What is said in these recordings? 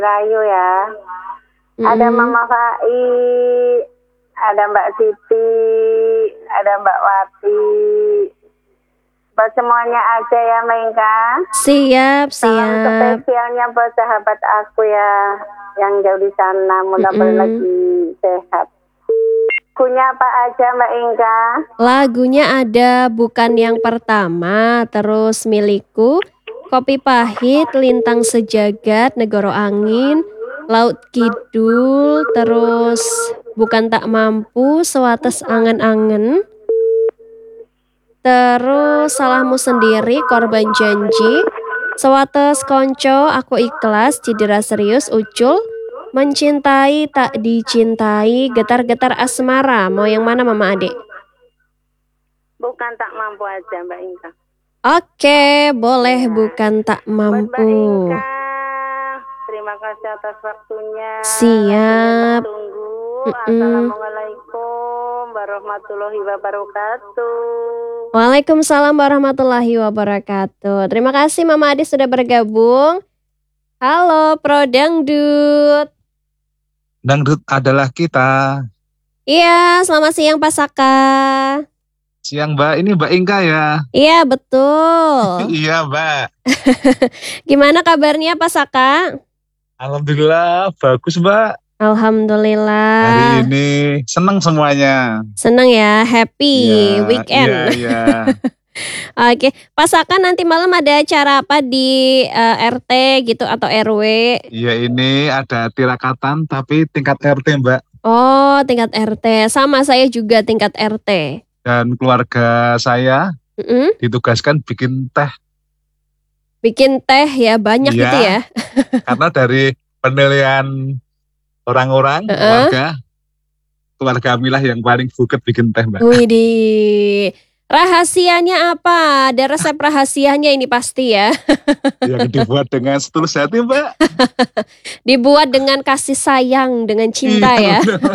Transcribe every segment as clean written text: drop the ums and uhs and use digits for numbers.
Rayu ya. Ada Mama Fai, ada Mbak Siti, ada Mbak Wati. Buat semuanya aja ya, Mengka. Siap. Salam spesialnya buat sahabat aku ya, yang jauh di sana. Mudah-mudahan lagi sehat. Lagunya apa aja, Mbak Inka? Lagunya ada Bukan Yang Pertama, terus Milikku, Kopi Pahit, Lintang Sejagat, Negoro Angin, Laut Kidul, terus Bukan Tak Mampu, Sewates Angen-angen, terus Salahmu Sendiri, Korban Janji, Sewates Konco, Aku Ikhlas, Cidera Serius, Ucul, Mencintai Tak Dicintai, Getar-getar Asmara. Mau yang mana Mama Adik? Bukan Tak Mampu aja, Mbak Inka. Oke, boleh ya. Bukan Tak Mampu. Buat Mbak Inka, terima kasih atas waktunya. Siap. Tunggu. Assalamualaikum warahmatullahi wabarakatuh. Waalaikumsalam warahmatullahi wabarakatuh. Terima kasih Mama Adi sudah bergabung. Halo Pro Dangdut. Dangdut adalah kita. Iya, selamat siang Pak Saka. Siang Mbak, ini Mbak Inka ya? Iya betul. Iya Mbak. Gimana kabarnya Pak Saka? Alhamdulillah bagus Mbak. Alhamdulillah. Hari ini senang semuanya. Senang ya, happy weekend. Iya. Oke, Pak Saka nanti malam ada acara apa di RT gitu atau RW? Iya, ini ada tirakatan tapi tingkat RT Mbak. Oh, tingkat RT. Sama saya juga tingkat RT. Dan keluarga saya ditugaskan bikin teh. Bikin teh ya, banyak gitu ya. Karena dari penilaian orang-orang, keluarga Amilah yang paling buket bikin teh Mbak. Widih. Rahasianya apa? Ada resep rahasianya ini pasti ya. Yang dibuat dengan setulus hati Mbak. Dibuat dengan kasih sayang, dengan cinta ya.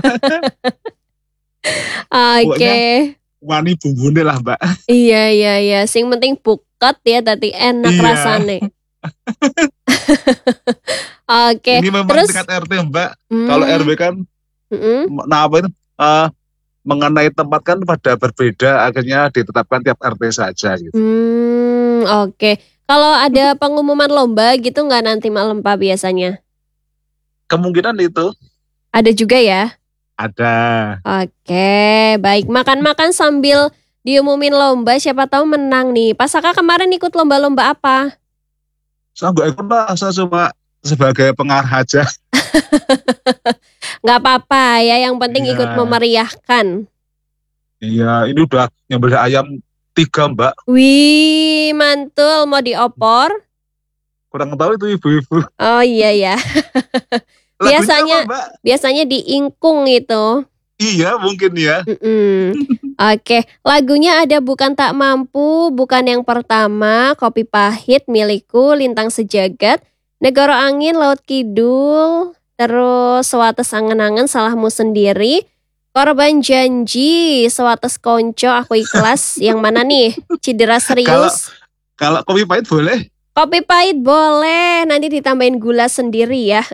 Oke. Wani bumbunya lah Mbak. Iya. Sing penting buket ya, tadi enak rasanya. Oke. Ini memang terus, tingkat RT Mbak. Kalau RW kan, mengenai tempat kan pada berbeda, akhirnya ditetapkan tiap RT saja. Gitu. Oke. Kalau ada pengumuman lomba gitu nggak nanti malam Pak biasanya? Kemungkinan itu. Ada juga ya? Ada. Oke, baik. Makan-makan sambil diumumin lomba, siapa tahu menang nih. Pak Saka kemarin ikut lomba-lomba apa? Saya nggak ikut lah, saya cuma sebagai pengarah aja. Nggak apa-apa ya, yang penting ikut memeriahkan. Iya, ini udah nyembelih ayam 3 Mbak. Wih, mantul, mau diopor? Kurang tahu itu ibu-ibu. Oh iya ya. Biasanya diingkung itu. Iya mungkin ya. Oke, lagunya ada Bukan Tak Mampu, Bukan Yang Pertama, Kopi Pahit, Milikku, Lintang Sejagat, Negoro Angin, Laut Kidul, terus Sewates Angen-angen, Salahmu Sendiri, Korban Janji, Sewates Konco, Aku Ikhlas. Yang mana nih? Cidera Serius. Kalau Kopi Pahit boleh? Kopi Pahit boleh, nanti ditambahin gula sendiri ya.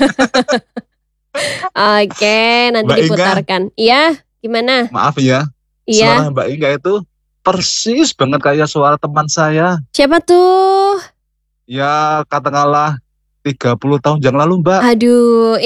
Oke, nanti Mbak diputarkan. Iya, gimana? Maaf ya. Iya. Suara Mbak Inga itu persis banget kayak suara teman saya. Siapa tuh? Ya, katakanlah 30 tahun yang lalu Mbak. Aduh.